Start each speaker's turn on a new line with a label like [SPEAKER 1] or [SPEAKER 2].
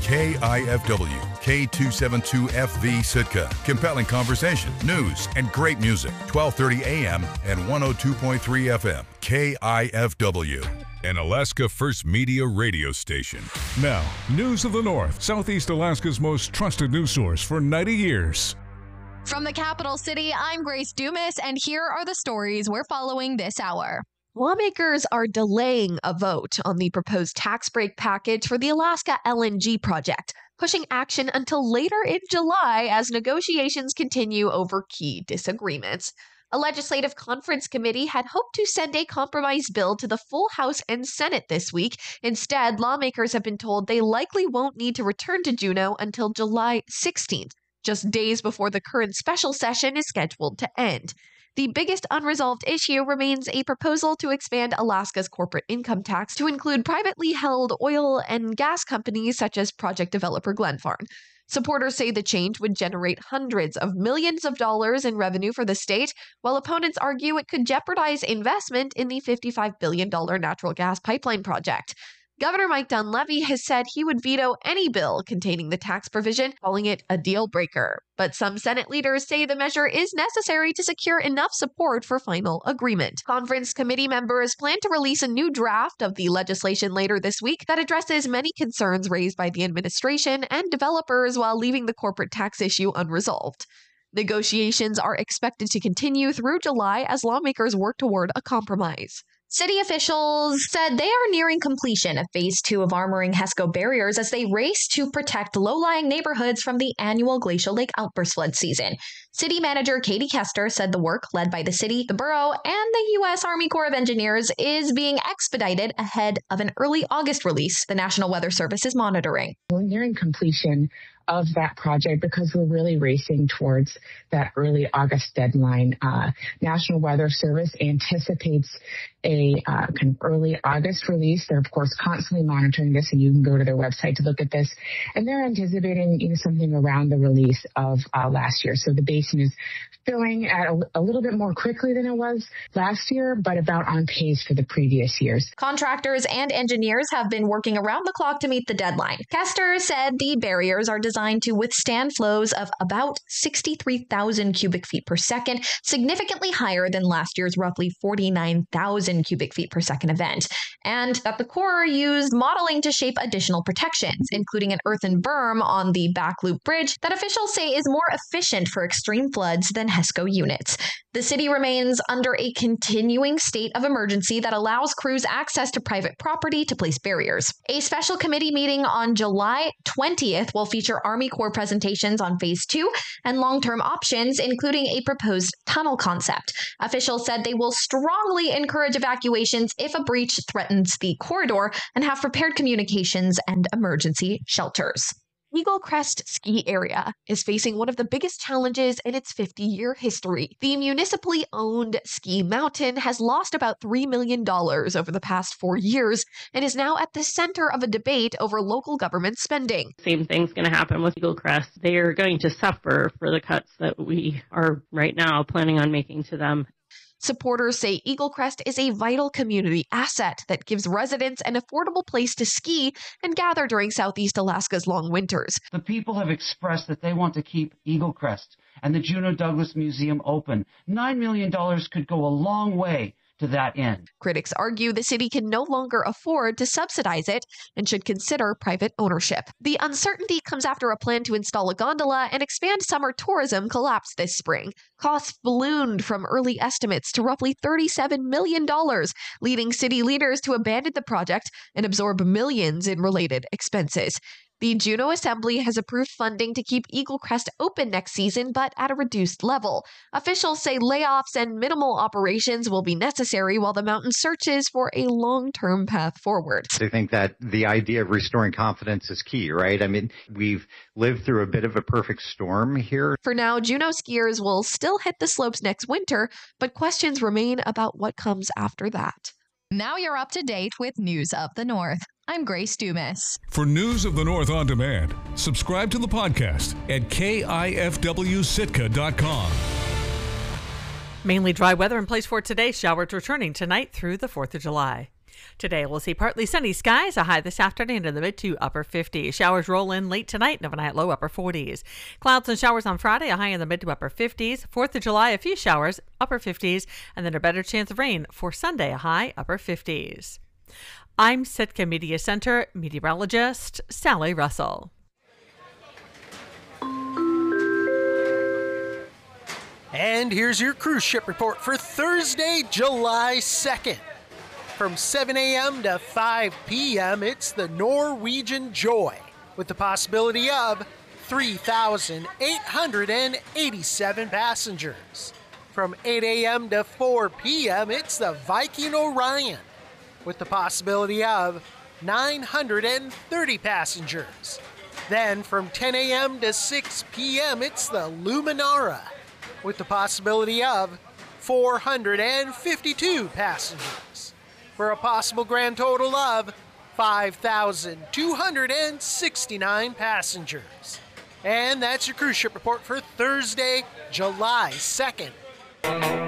[SPEAKER 1] KIFW, K272FV Sitka. Compelling conversation, news, and great music. 1230 AM and 102.3 FM. KIFW. An Alaska First Media radio station.
[SPEAKER 2] Now, News of the North, Southeast Alaska's most trusted news source for 90 years.
[SPEAKER 3] From the capital city, I'm Grace Dumas, and here are the stories we're following this hour. Lawmakers are delaying a vote on the proposed tax break package for the Alaska LNG project, pushing action until later in July as negotiations continue over key disagreements. A legislative conference committee had hoped to send a compromise bill to the full House and Senate this week. Instead, lawmakers have been told they likely won't need to return to Juneau until July 16th, just days before the current special session is scheduled to end. The biggest unresolved issue remains a proposal to expand Alaska's corporate income tax to include privately held oil and gas companies such as project developer Glenfarne. Supporters say the change would generate hundreds of millions of dollars in revenue for the state, while opponents argue it could jeopardize investment in the $55 billion natural gas pipeline project. Governor Mike Dunleavy has said he would veto any bill containing the tax provision, calling it a deal breaker. But some Senate leaders say the measure is necessary to secure enough support for final agreement. Conference committee members plan to release a new draft of the legislation later this week that addresses many concerns raised by the administration and developers while leaving the corporate tax issue unresolved. Negotiations are expected to continue through July as lawmakers work toward a compromise. City officials said they are nearing completion of Phase 2 of armoring HESCO barriers as they race to protect low-lying neighborhoods from the annual Glacial Lake outburst flood season. City Manager Katie Kester said the work led by the city, the borough, and the U.S. Army Corps of Engineers is being expedited ahead of an early August release the National Weather Service is monitoring.
[SPEAKER 4] We're nearing completion of that project because we're really racing towards that early August deadline. National Weather Service anticipates a kind of early August release. They're, of course, constantly monitoring this, and you can go to their website to look at this. And they're anticipating something around the release of last year. So the basin is filling at a little bit more quickly than it was last year, but about on pace for the previous years.
[SPEAKER 3] Contractors and engineers have been working around the clock to meet the deadline. Kester said the barriers are designed to withstand flows of about 63,000 cubic feet per second, significantly higher than last year's roughly 49,000 cubic feet per second event, and that the Corps used modeling to shape additional protections, including an earthen berm on the Back Loop Bridge that officials say is more efficient for extreme floods than HESCO units. The city remains under a continuing state of emergency that allows crews access to private property to place barriers. A special committee meeting on July 20th will feature Army Corps presentations on Phase 2 and long-term options, including a proposed tunnel concept. Officials said they will strongly encourage evacuations if a breach threatens the corridor and have prepared communications and emergency shelters. Eagle Crest Ski Area is facing one of the biggest challenges in its 50-year history. The municipally owned ski mountain has lost about $3 million over the past 4 years and is now at the center of a debate over local government spending.
[SPEAKER 5] Same thing's going to happen with Eagle Crest. They are going to suffer for the cuts that we are right now planning on making to them.
[SPEAKER 3] Supporters say Eagle Crest is a vital community asset that gives residents an affordable place to ski and gather during Southeast Alaska's long winters.
[SPEAKER 6] The people have expressed that they want to keep Eagle Crest and the Juneau Douglas Museum open. $9 million could go a long way to that end.
[SPEAKER 3] Critics argue the city can no longer afford to subsidize it and should consider private ownership. The uncertainty comes after a plan to install a gondola and expand summer tourism collapsed this spring. Costs ballooned from early estimates to roughly $37 million, leading city leaders to abandon the project and absorb millions in related expenses. The Juneau Assembly has approved funding to keep Eagle Crest open next season, but at a reduced level. Officials say layoffs and minimal operations will be necessary while the mountain searches for a long-term path forward.
[SPEAKER 7] I think that the idea of restoring confidence is key, right? I mean, we've lived through a bit of a perfect storm here.
[SPEAKER 3] For now, Juneau skiers will still hit the slopes next winter, but questions remain about what comes after that. Now you're up to date with News of the North. I'm Grace Dumas.
[SPEAKER 2] For News of the North on demand, subscribe to the podcast at KIFWSitka.com.
[SPEAKER 8] Mainly dry weather in place for today. Showers returning tonight through the 4th of July. Today, we'll see partly sunny skies, a high this afternoon in the mid to upper 50s. Showers roll in late tonight, overnight low upper 40s. Clouds and showers on Friday, a high in the mid to upper 50s. 4th of July, a few showers, upper 50s, and then a better chance of rain for Sunday, a high upper 50s. I'm Sitka Media Center meteorologist Sally Russell.
[SPEAKER 9] And here's your cruise ship report for Thursday, July 2nd. From 7 a.m. to 5 p.m., it's the Norwegian Joy, with the possibility of 3,887 passengers. From 8 a.m. to 4 p.m., it's the Viking Orion, with the possibility of 930 passengers. Then from 10 a.m. to 6 p.m., it's the Luminara, with the possibility of 452 passengers, for a possible grand total of 5,269 passengers. And that's your cruise ship report for Thursday, July 2nd.